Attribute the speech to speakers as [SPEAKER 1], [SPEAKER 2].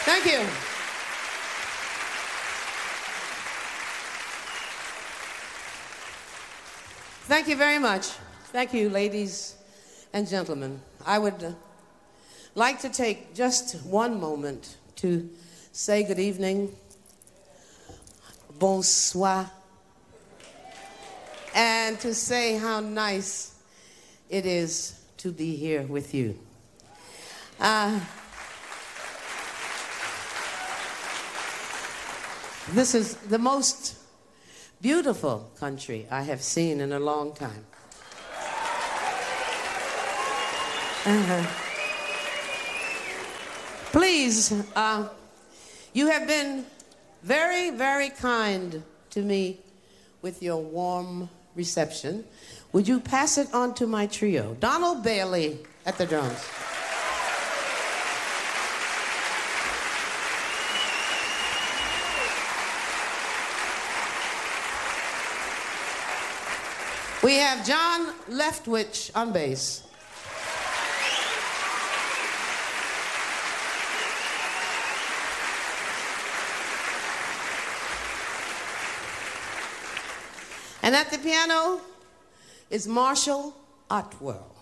[SPEAKER 1] Thank you. Thank you very much. Thank you, ladies and gentlemen. I would like to take just one moment to say good evening, bonsoir, and to say how nice it is to be here with you. This is the most beautiful country I have seen in a long time. Please, you have been very, very kind to me with your warm reception. Would you pass it on to my trio? Donald Bailey at the drums. We have John Leftwich on bass. And at the piano is Marshall Otwell.